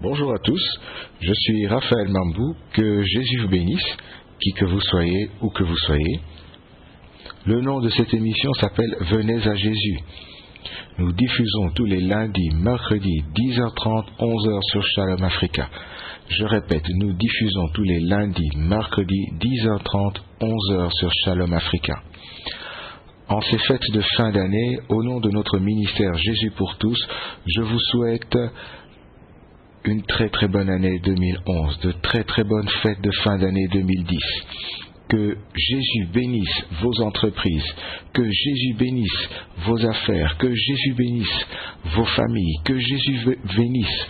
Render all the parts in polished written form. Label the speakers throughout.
Speaker 1: Bonjour à tous, je suis Raphaël Mambou, que Jésus vous bénisse, qui que vous soyez, où que vous soyez. Le nom de cette émission s'appelle Venez à Jésus. Nous diffusons tous les lundis, mercredis, 10h30, 11h sur Shalom Africa. Je répète, nous diffusons tous les lundis, mercredis, 10h30, 11h sur Shalom Africa. En ces fêtes de fin d'année, au nom de notre ministère Jésus pour tous, je vous souhaite une très très bonne année 2011, de très très bonnes fêtes de fin d'année 2010. Que Jésus bénisse vos entreprises, que Jésus bénisse vos affaires, que Jésus bénisse vos familles, que Jésus bénisse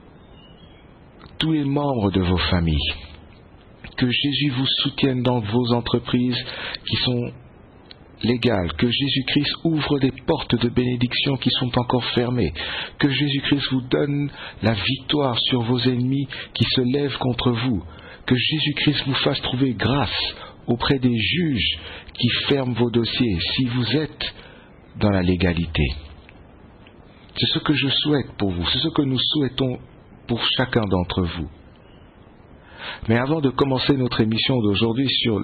Speaker 1: tous les membres de vos familles, que Jésus vous soutienne dans vos entreprises qui sont légales, que Jésus-Christ ouvre des portes de bénédiction qui sont encore fermées, que Jésus-Christ vous donne la victoire sur vos ennemis qui se lèvent contre vous, que Jésus-Christ vous fasse trouver grâce auprès des juges qui ferment vos dossiers si vous êtes dans la légalité. C'est ce que je souhaite pour vous, c'est ce que nous souhaitons pour chacun d'entre vous. Mais avant de commencer notre émission d'aujourd'hui sur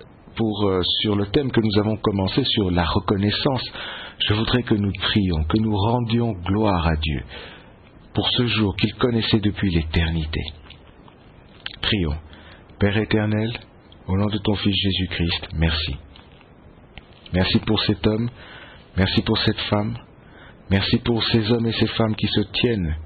Speaker 1: le thème que nous avons commencé sur la reconnaissance, je voudrais que nous prions, que nous rendions gloire à Dieu pour ce jour qu'il connaissait depuis l'éternité. Prions. Père éternel, au nom de ton Fils Jésus-Christ, merci. Merci pour cet homme, merci pour cette femme, merci pour ces hommes et ces femmes qui se tiennent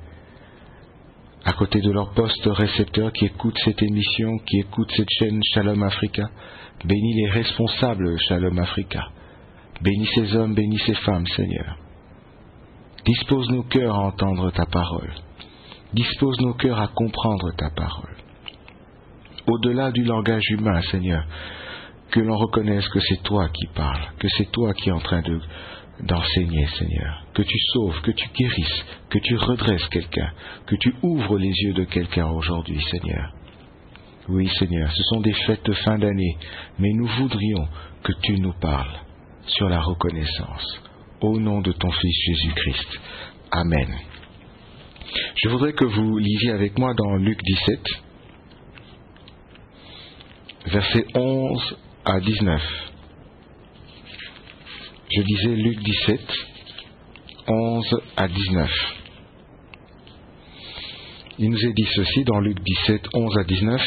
Speaker 1: à côté de leur poste récepteur, qui écoutent cette émission, qui écoutent cette chaîne Shalom Africa. Bénis les responsables Shalom Africa. Bénis ces hommes, bénis ces femmes, Seigneur. Dispose nos cœurs à entendre ta parole. Dispose nos cœurs à comprendre ta parole. Au-delà du langage humain, Seigneur, que l'on reconnaisse que c'est toi qui parles, que c'est toi qui es en train d'enseigner, Seigneur, que tu sauves, que tu guérisses, que tu redresses quelqu'un, que tu ouvres les yeux de quelqu'un aujourd'hui, Seigneur. Oui, Seigneur, ce sont des fêtes de fin d'année, mais nous voudrions que tu nous parles sur la reconnaissance, au nom de ton Fils Jésus-Christ. Amen. Je voudrais que vous lisiez avec moi dans Luc 17, versets 11 à 19. Je disais Luc 17, 11 à 19. Il nous est dit ceci dans Luc 17, 11 à 19.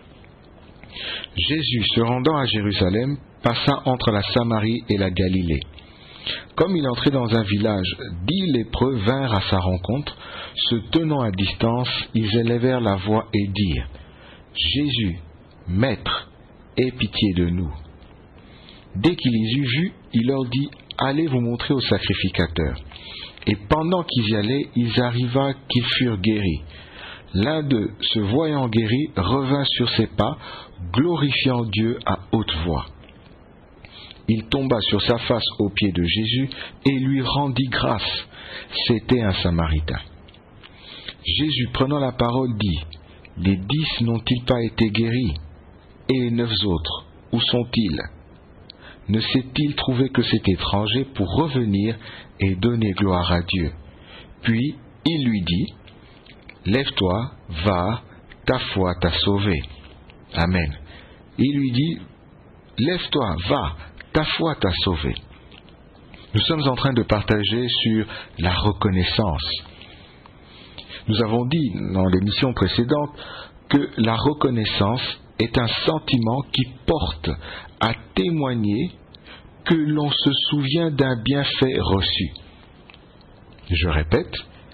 Speaker 1: Jésus, se rendant à Jérusalem, passa entre la Samarie et la Galilée. Comme il entrait dans un village, 10 lépreux vinrent à sa rencontre. Se tenant à distance, ils élevèrent la voix et dirent : Jésus, Maître, aie pitié de nous. Dès qu'il les eut vus, il leur dit : Allez vous montrer au sacrificateur. Et pendant qu'ils y allaient, il arriva qu'ils furent guéris. L'un d'eux, se voyant guéri, revint sur ses pas, glorifiant Dieu à haute voix. Il tomba sur sa face aux pieds de Jésus et lui rendit grâce. C'était un Samaritain. Jésus, prenant la parole, dit : Les 10 n'ont-ils pas été guéris ? Et les 9 autres, où sont-ils ? Ne s'est-il trouvé que cet étranger pour revenir et donner gloire à Dieu ? Puis il lui dit : Lève-toi, va, ta foi t'a sauvé. Amen. Il lui dit : Lève-toi, va, ta foi t'a sauvé. Nous sommes en train de partager sur la reconnaissance. Nous avons dit dans l'émission précédente que la reconnaissance est un sentiment qui porte à témoigner que l'on se souvient d'un bienfait reçu. Je répète,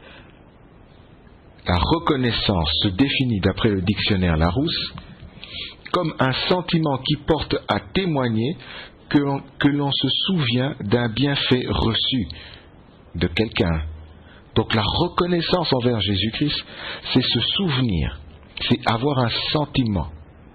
Speaker 1: la reconnaissance se définit d'après le dictionnaire Larousse comme un sentiment qui porte à témoigner que l'on se souvient d'un bienfait reçu de quelqu'un. Donc la reconnaissance envers Jésus-Christ, c'est se souvenir, c'est avoir un sentiment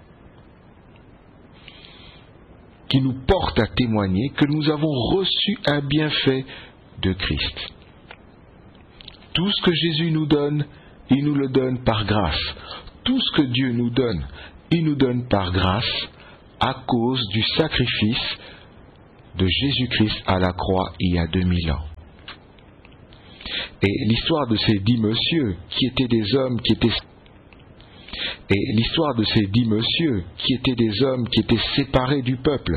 Speaker 1: qui nous porte à témoigner que nous avons reçu un bienfait de Christ. Tout ce que Jésus nous donne, il nous le donne par grâce. Tout ce que Dieu nous donne, il nous donne par grâce à cause du sacrifice de Jésus-Christ à la croix il y a 2000 ans. Et l'histoire de ces 10 messieurs qui étaient des hommes qui étaient séparés du peuple,